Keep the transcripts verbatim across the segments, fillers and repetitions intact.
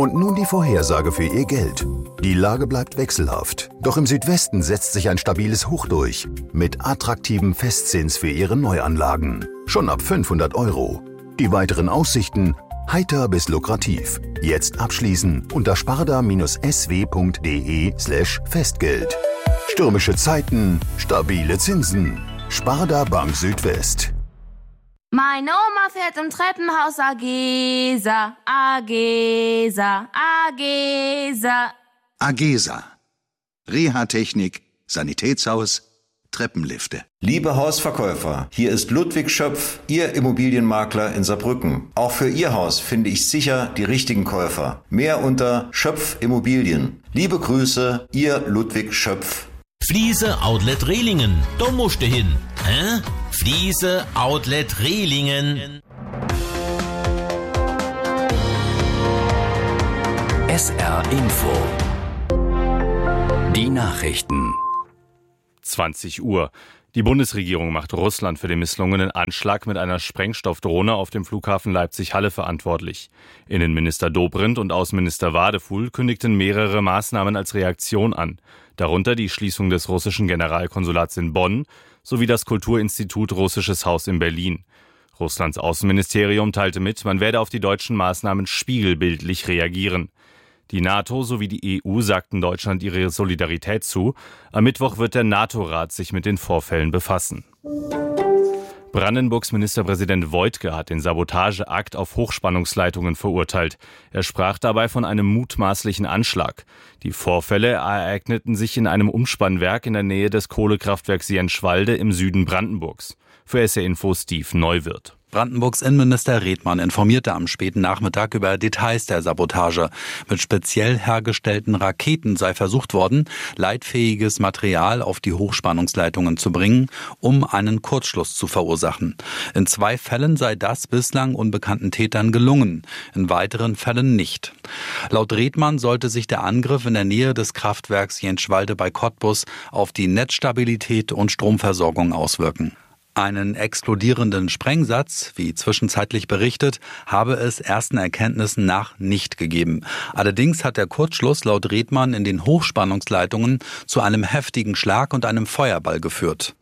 Und nun die Vorhersage für Ihr Geld. Die Lage bleibt wechselhaft. Doch im Südwesten setzt sich ein stabiles Hoch durch. Mit attraktivem Festzins für Ihre Neuanlagen. Schon ab fünfhundert Euro. Die weiteren Aussichten heiter bis lukrativ. Jetzt abschließen unter sparda-sw.de slash Festgeld. Stürmische Zeiten, stabile Zinsen. Sparda Bank Südwest. Meine Oma fährt im Treppenhaus Agesa, Agesa, Agesa. Agesa. Reha-Technik, Sanitätshaus, Treppenlifte. Liebe Hausverkäufer, hier ist Ludwig Schöpf, Ihr Immobilienmakler in Saarbrücken. Auch für Ihr Haus finde ich sicher die richtigen Käufer. Mehr unter Schöpf Immobilien. Liebe Grüße, Ihr Ludwig Schöpf. Fliese Outlet Rehlingen, da musst du hin. Hä? Fliese Outlet Rehlingen. S R Info. Die Nachrichten. zwanzig Uhr. Die Bundesregierung macht Russland für den misslungenen Anschlag mit einer Sprengstoffdrohne auf dem Flughafen Leipzig-Halle verantwortlich. Innenminister Dobrindt und Außenminister Wadefuhl kündigten mehrere Maßnahmen als Reaktion an, darunter die Schließung des russischen Generalkonsulats in Bonn sowie das Kulturinstitut Russisches Haus in Berlin. Russlands Außenministerium teilte mit, man werde auf die deutschen Maßnahmen spiegelbildlich reagieren. Die NATO sowie die E U sagten Deutschland ihre Solidarität zu. Am Mittwoch wird der NATO-Rat sich mit den Vorfällen befassen. Brandenburgs Ministerpräsident Woidke hat den Sabotageakt auf Hochspannungsleitungen verurteilt. Er sprach dabei von einem mutmaßlichen Anschlag. Die Vorfälle ereigneten sich in einem Umspannwerk in der Nähe des Kohlekraftwerks Jenschwalde im Süden Brandenburgs. Für S R Info Steve Neuwirth. Brandenburgs Innenminister Redmann informierte am späten Nachmittag über Details der Sabotage. Mit speziell hergestellten Raketen sei versucht worden, leitfähiges Material auf die Hochspannungsleitungen zu bringen, um einen Kurzschluss zu verursachen. In zwei Fällen sei das bislang unbekannten Tätern gelungen, in weiteren Fällen nicht. Laut Redmann sollte sich der Angriff in der Nähe des Kraftwerks Jenschwalde bei Cottbus auf die Netzstabilität und Stromversorgung auswirken. Einen explodierenden Sprengsatz, wie zwischenzeitlich berichtet, habe es ersten Erkenntnissen nach nicht gegeben. Allerdings hat der Kurzschluss laut Redmann in den Hochspannungsleitungen zu einem heftigen Schlag und einem Feuerball geführt.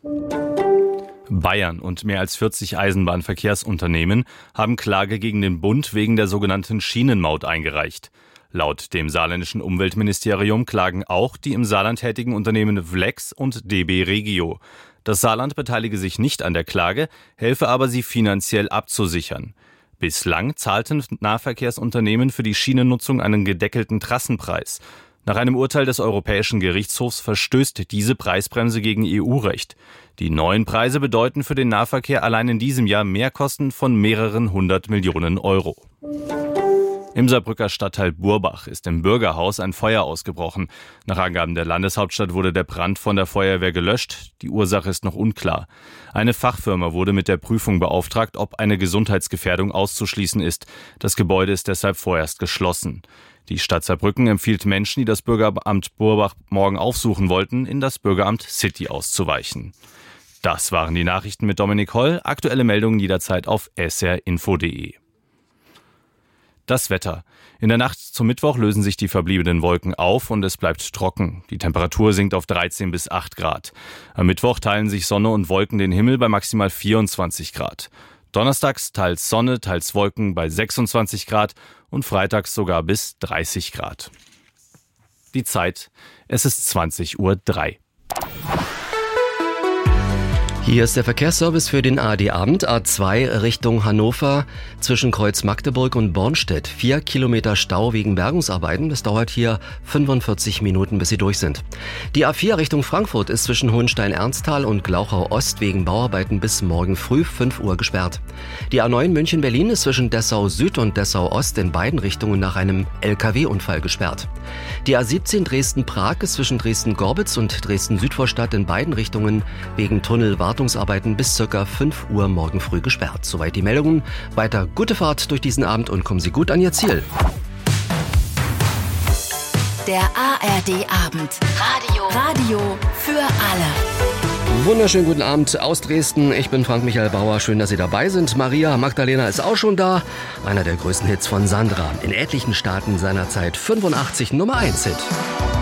Bayern und mehr als vierzig Eisenbahnverkehrsunternehmen haben Klage gegen den Bund wegen der sogenannten Schienenmaut eingereicht. Laut dem saarländischen Umweltministerium klagen auch die im Saarland tätigen Unternehmen Vlex und D B Regio. Das Saarland beteilige sich nicht an der Klage, helfe aber, sie finanziell abzusichern. Bislang zahlten Nahverkehrsunternehmen für die Schienennutzung einen gedeckelten Trassenpreis. Nach einem Urteil des Europäischen Gerichtshofs verstößt diese Preisbremse gegen E U-Recht. Die neuen Preise bedeuten für den Nahverkehr allein in diesem Jahr Mehrkosten von mehreren hundert Millionen Euro. Im Saarbrücker Stadtteil Burbach ist im Bürgerhaus ein Feuer ausgebrochen. Nach Angaben der Landeshauptstadt wurde der Brand von der Feuerwehr gelöscht. Die Ursache ist noch unklar. Eine Fachfirma wurde mit der Prüfung beauftragt, ob eine Gesundheitsgefährdung auszuschließen ist. Das Gebäude ist deshalb vorerst geschlossen. Die Stadt Saarbrücken empfiehlt Menschen, die das Bürgeramt Burbach morgen aufsuchen wollten, in das Bürgeramt City auszuweichen. Das waren die Nachrichten mit Dominik Holl. Aktuelle Meldungen jederzeit auf s r info punkt d e. Das Wetter. In der Nacht zum Mittwoch lösen sich die verbliebenen Wolken auf und es bleibt trocken. Die Temperatur sinkt auf dreizehn bis acht Grad. Am Mittwoch teilen sich Sonne und Wolken den Himmel bei maximal vierundzwanzig Grad. Donnerstags teils Sonne, teils Wolken bei sechsundzwanzig Grad und freitags sogar bis dreißig Grad. Die Zeit, es ist zwanzig Uhr drei. Hier ist der Verkehrsservice für den A R D-Abend. A zwei Richtung Hannover zwischen Kreuz Magdeburg und Bornstedt. Vier Kilometer Stau wegen Bergungsarbeiten. Das dauert hier fünfundvierzig Minuten, bis sie durch sind. Die A vier Richtung Frankfurt ist zwischen Hohenstein-Ernsthal und Glauchau-Ost wegen Bauarbeiten bis morgen früh fünf Uhr gesperrt. Die A neun München-Berlin ist zwischen Dessau-Süd und Dessau-Ost in beiden Richtungen nach einem L K W-Unfall gesperrt. Die A siebzehn Dresden-Prag ist zwischen Dresden-Gorbitz und Dresden-Südvorstadt in beiden Richtungen wegen Tunnelwartungsarbeiten bis ca. fünf Uhr morgen früh gesperrt. Soweit die Meldungen. Weiter gute Fahrt durch diesen Abend und kommen Sie gut an Ihr Ziel. Der A R D-Abend. Radio. Radio für alle. Wunderschönen guten Abend aus Dresden. Ich bin Frank-Michael Bauer. Schön, dass Sie dabei sind. Maria Magdalena ist auch schon da. Einer der größten Hits von Sandra. In etlichen Staaten seiner Zeit fünfundachtzig Nummer eins Hit.